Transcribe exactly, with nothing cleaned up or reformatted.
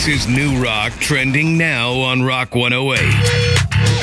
This is New Rock, trending now on Rock one oh eight.